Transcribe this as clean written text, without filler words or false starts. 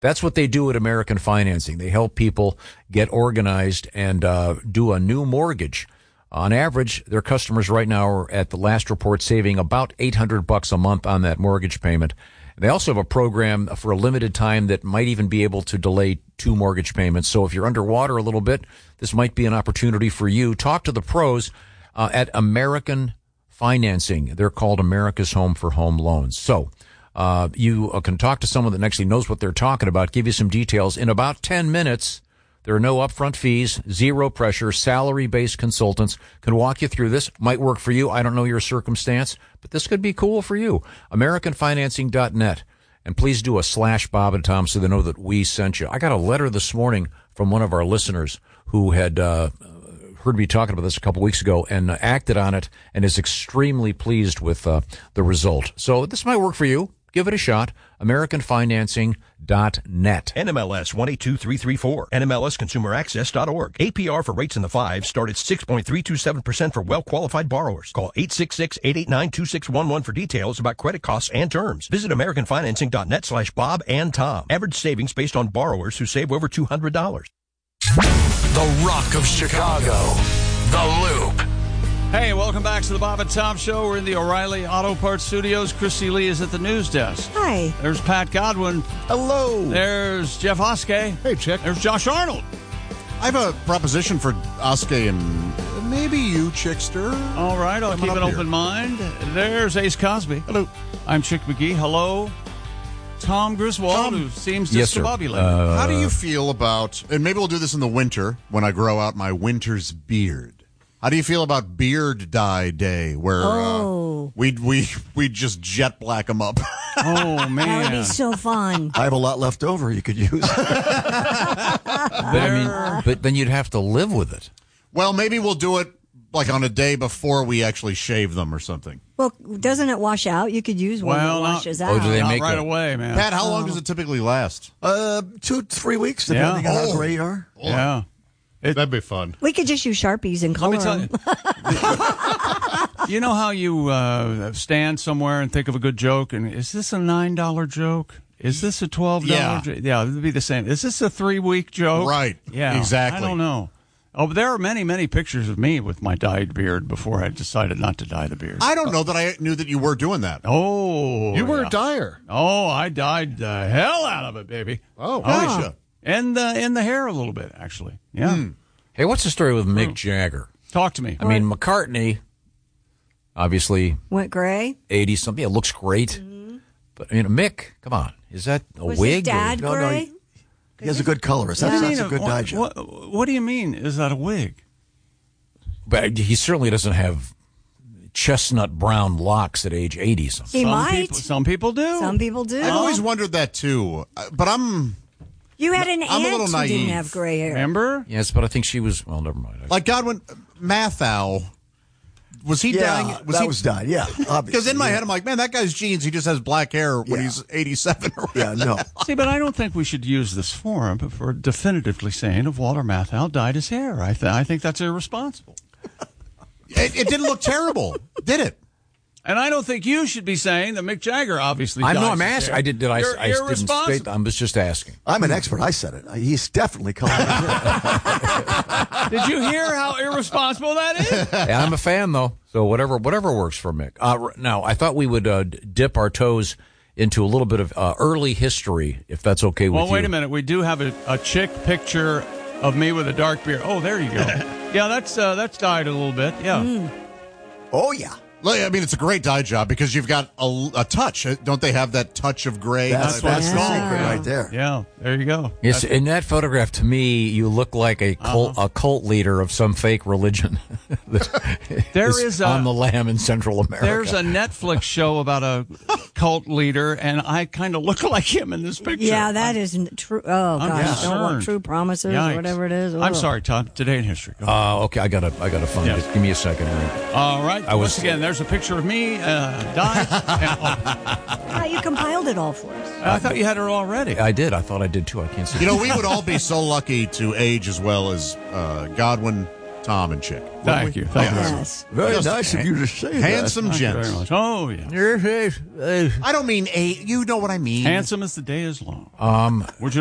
That's what they do at American Financing. They help people get organized and do a new mortgage. On average, their customers right now are at the last report saving about $800 a month on that mortgage payment. They also have a program for a limited time that might even be able to delay 2 mortgage payments. So if you're underwater a little bit, this might be an opportunity for you. Talk to the pros at American Financing. They're called America's Home for Home Loans. So you can talk to someone that actually knows what they're talking about, give you some details. In about 10 minutes, there are no upfront fees, zero pressure, salary-based consultants can walk you through this. Might work for you. I don't know your circumstance, but this could be cool for you. AmericanFinancing.net. And please do a /Bob and Tom so they know that we sent you. I got a letter this morning from one of our listeners who had heard me talking about this a couple weeks ago and acted on it and is extremely pleased with the result. So this might work for you. Give it a shot. AmericanFinancing.net. NMLS 182334. NMLSConsumerAccess.org. APR for rates in the 5s start at 6.327% for well-qualified borrowers. Call 866-889-2611 for details about credit costs and terms. Visit AmericanFinancing.net/Bob and Tom. Average savings based on borrowers who save over $200. The Rock of Chicago. The Loop. Hey, welcome back to the Bob and Tom Show. We're in the O'Reilly Auto Parts Studios. Christy Lee is at the news desk. Hi. There's Pat Godwin. Hello. There's Jeff Oskey. Hey, Chick. There's Josh Arnold. I have a proposition for Oskey and maybe you, Chickster. All right, I'll keep an open mind. There's Ace Cosby. Hello. I'm Chick McGee. Hello. Tom Griswold, who seems discombobulated. How do you feel about, and maybe we'll do this in the winter when I grow out my winter's beard. How do you feel about Beard Dye Day, where we just jet black them up? Oh, man. That would be so fun. I have a lot left over you could use. But then you'd have to live with it. Well, maybe we'll do it like on a day before we actually shave them or something. Well, doesn't it wash out? You could use one that washes out. Oh, do they Not make right away, man. Pat, how long does it typically last? 2-3 weeks, depending on how gray you are. Yeah. That'd be fun. We could just use Sharpies and color Let me tell you. You know how you stand somewhere and think of a good joke, and is this a $9 joke? Is this a $12 joke? Yeah, it would be the same. Is this a 3-week joke? Right. Yeah. Exactly. I don't know. Oh, but there are many, many pictures of me with my dyed beard before I decided not to dye the beard. I don't know that I knew that you were doing that. Oh. You were a dyer. Oh, I dyed the hell out of it, baby. Oh, Alicia. And the hair a little bit, actually. Yeah. Hey, what's the story with Mick Jagger? Talk to me. I mean, McCartney, obviously, went gray. 80-something. It looks great. Mm-hmm. But, Mick, come on. Is that a Was wig? his dad No, gray? he has a good colorist. That's a good dye job. What do you mean? Is that a wig? But he certainly doesn't have chestnut brown locks at age 80-something. He might. Some people do. Some people do. I've always wondered that, too. But You had an I'm a little aunt who naive. didn't have gray hair. Remember? Yes, but I think she was, well, never mind. like Godwin, Mathau, was he dying? Was dyed, yeah. Because in my head, I'm like, man, that guy's genes, he just has black hair when he's 87 or whatever. Yeah, no. See, but I don't think we should use this forum for definitively saying if Walter Matthau dyed his hair. I think that's irresponsible. It didn't look terrible, did it? And I don't think you should be saying that Mick Jagger obviously dyed I'm his asking. hair. I didn't irresponsible. state. I was just asking. I'm an expert. I said it. He's definitely colored. Did you hear how irresponsible that is? Yeah, I'm a fan, though. So whatever works for Mick. Now, I thought we would dip our toes into a little bit of early history, if that's okay with you. Well, wait a minute. We do have a chick picture of me with a dark beard. Oh, there you go. Yeah, that's dyed a little bit. Yeah. Oh, yeah. I mean, it's a great dye job because you've got a touch. Don't they have that touch of gray? That's the secret right there. Yeah, there you go. Yes, in that photograph, to me, you look like a cult leader of some fake religion. There is on the lam in Central America. There's a Netflix show about a cult leader, and I kind of look like him in this picture. Yeah, that isn't true. Oh, gosh. Don't want True Promises or whatever it is. I'm sorry, Todd. Today in history. Okay, I gotta find it. Give me a second. All right. Once again, there's a picture of me dyed. You compiled it all for us. I thought you had it already. I did. I thought I did, too. I can't see. We would all be so lucky to age as well as Godwin, Tom and Chick. Thank you. Thank you. Yes. Very nice of you to say that. Handsome gents. Very much. Oh, yeah. I don't mean you know what I mean. Handsome as the day is long. Would you